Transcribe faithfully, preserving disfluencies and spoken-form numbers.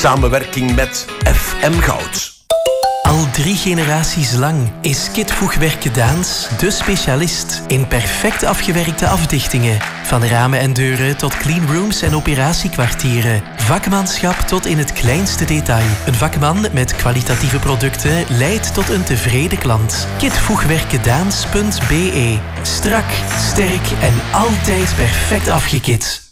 samenwerking met F M Goud. Al drie generaties lang is Kitvoegwerken Daans de specialist in perfect afgewerkte afdichtingen. Van ramen en deuren tot cleanrooms en operatiekwartieren. Vakmanschap tot in het kleinste detail. Een vakman met kwalitatieve producten leidt tot een tevreden klant. kitvoegwerkendaans punt b e. Strak, sterk en altijd perfect afgekit.